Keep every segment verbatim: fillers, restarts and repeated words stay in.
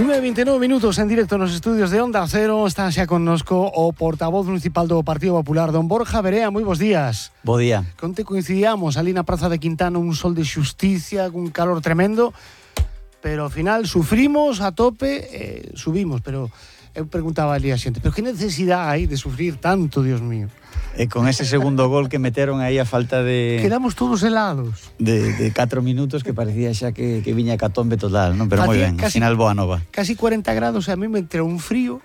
nueve e veintinueve minutos en directo nos estudios de Onda Cero. Está xa connosco o portavoz municipal do Partido Popular, don Borja Verea. Moi bons días. Bo día. Conte coincidíamos ali na Praza de Quintana, un sol de xusticia, un calor tremendo, pero ao final sufrimos a tope, eh, subimos, pero eu preguntaba ali a xente, pero que necesidade hai de sufrir tanto, Dios mío? E con ese segundo gol que meteron aí a falta de... Quedamos todos helados. De, de catro minutos que parecía xa que, que viña catombe total, non? Pero moi ben, casi, al final boa nova. Casi cuarenta grados, a mí me entrou un frío.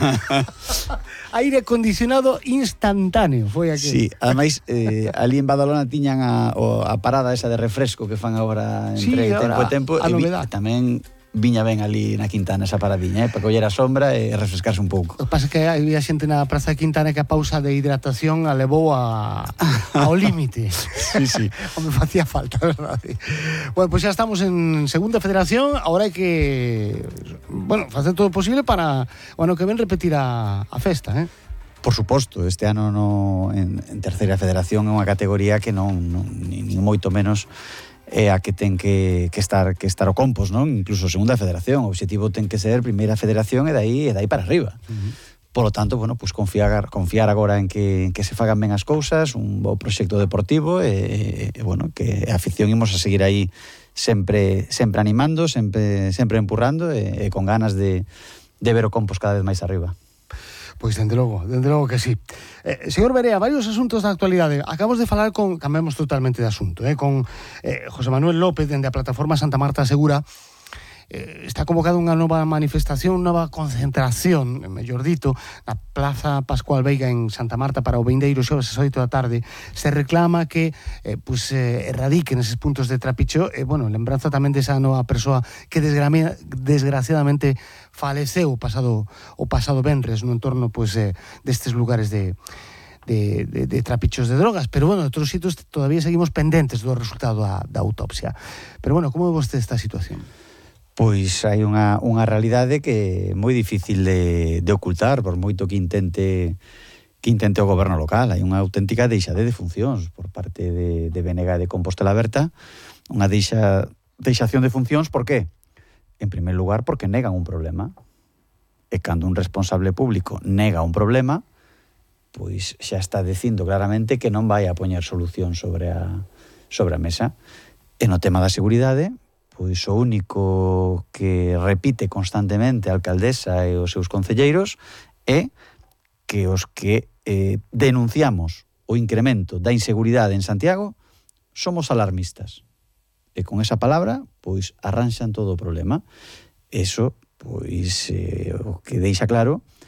Aire acondicionado instantáneo, foi aquel. Sí, ademais, eh, ali en Badalona tiñan a, o, a parada esa de refresco que fan agora entre sí, tempo e tempo. A e vi, novedade. Tamén viña ben ali na Quintana esa paradiña, eh, para coller a sombra e refrescarse un pouco. O que pasa é que había xente na Praza de Quintana que a pausa de hidratación a levou a, ao límite. Sí, sí. O me facía falta, verdade. Bueno, pois pues xa estamos en Segunda Federación, agora hai que, bueno, facer todo o posible para o ano que ven repetir a, a festa, eh? Por suposto, este ano no, en, en Terceira Federación é unha categoría que non, non ni, ni moito menos é a que ten que, que estar que estar o compos, non? Incluso Segunda Federación, o objetivo ten que ser Primeira Federación e dai e dai para arriba. Uh-huh. Por lo tanto, bueno, pues confiar confiar agora en que, en que se fagan ben as cousas, un bo proxecto deportivo e, e bueno, que a afición imos a seguir aí sempre sempre animando, sempre sempre empurrando e, e con ganas de de ver o compos cada vez máis arriba. Pois dende logo, dende logo que sí. Eh, señor Verea, varios asuntos da actualidade. Acabamos de falar con, cambiamos totalmente de asunto, eh, con eh, José Manuel López, dende a plataforma Santa Marta Segura. Eh, está convocada unha nova manifestación, nova concentración, mellor dito, na Plaza Pascual Veiga en Santa Marta para o vindeiro xoves ás oito da tarde. Se reclama que eh, pues, eh, erradiquen eses puntos de trapicho e, bueno, lembranza tamén desa nova persoa que desgra- desgraciadamente faleceu o pasado, o pasado venres no entorno pues, eh, destes lugares de... De, de, de trapichos de drogas, pero bueno, en outros sitios todavía seguimos pendentes do resultado da, da autopsia. Pero bueno, como é vostede esta situación? Pois hai unha, unha realidade que é moi difícil de, de ocultar, por moito que intente que intente o goberno local. Hai unha auténtica deixade de funcións por parte de, de B N G de Compostela Berta, unha deixa, deixación de funcións, por qué? En primer lugar, porque negan un problema. E cando un responsable público nega un problema, pois xa está dicindo claramente que non vai a poñer solución sobre a, sobre a mesa. E no tema da seguridade, pois o único que repite constantemente a alcaldesa e os seus concelleiros é que os que eh, denunciamos o incremento da inseguridade en Santiago somos alarmistas. E con esa palabra, pois arranxan todo o problema. Eso, pois, eh, o que deixa claro